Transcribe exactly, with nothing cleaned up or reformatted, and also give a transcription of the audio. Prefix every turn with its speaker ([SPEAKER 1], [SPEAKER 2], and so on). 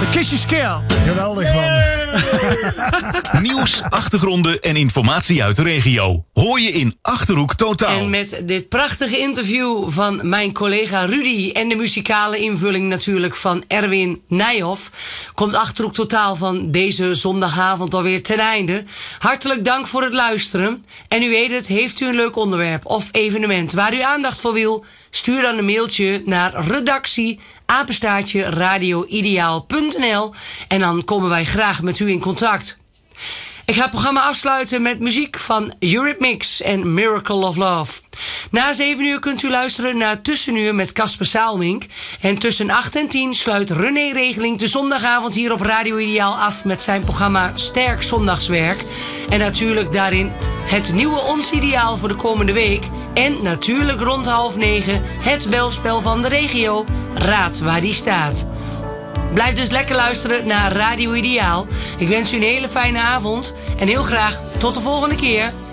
[SPEAKER 1] Kissy Scale.
[SPEAKER 2] Geweldig, man.
[SPEAKER 3] Nieuws, achtergronden en informatie uit de regio. Hoor je in Achterhoek Totaal.
[SPEAKER 4] En met dit prachtige interview van mijn collega Rudy en de muzikale invulling natuurlijk van Erwin Nijhoff, komt Achterhoek Totaal van deze zondagavond alweer ten einde. Hartelijk dank voor het luisteren. En u weet het, heeft u een leuk onderwerp of evenement waar u aandacht voor wil, stuur dan een mailtje naar redactie apenstaartje radioideaal punt n l en dan komen wij graag met u in contact. Ik ga het programma afsluiten met muziek van Eurythmics en Miracle of Love. Na zeven uur kunt u luisteren naar Tussenuur met Casper Saalmink. En tussen acht en tien sluit René Regeling de zondagavond hier op Radio Ideaal af met zijn programma Sterk Zondagswerk. En natuurlijk daarin het nieuwe Ons Ideaal voor de komende week. En natuurlijk rond half negen het belspel van de regio. Raad waar die staat. Blijf dus lekker luisteren naar Radio Ideaal. Ik wens u een hele fijne avond en heel graag tot de volgende keer.